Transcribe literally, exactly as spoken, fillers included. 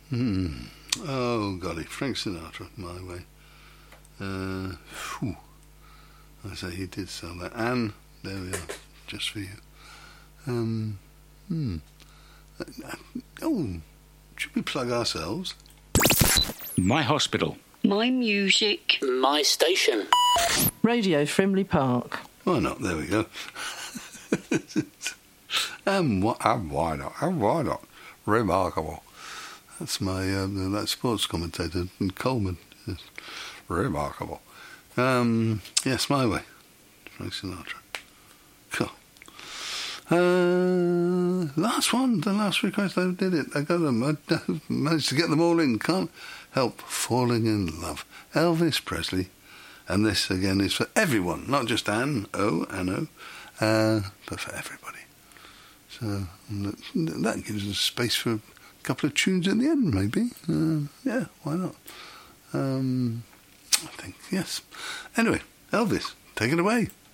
Hmm. Oh, golly. Frank Sinatra, My Way. Uh, phew. I say he did sell that. Anne, there we are, just for you. Um, hmm. Uh, oh, should we plug ourselves? My hospital. My music. My station. Radio Frimley Park. Why not? There we go. and, wh- and why not? And why not? Remarkable. That's my uh, that sports commentator in Coleman. Yes. Remarkable. Um, yes, My Way. Frank Sinatra. Cool. Uh, last one, the last request, I did it. I got them. I managed to get them all in. Can't help falling in love. Elvis Presley. And this, again, is for everyone, not just Anne, oh, Anno, uh, but for everybody. So that gives us space for a couple of tunes at the end, maybe. Uh, yeah, why not? Um, I think, yes. Anyway, Elvis, take it away.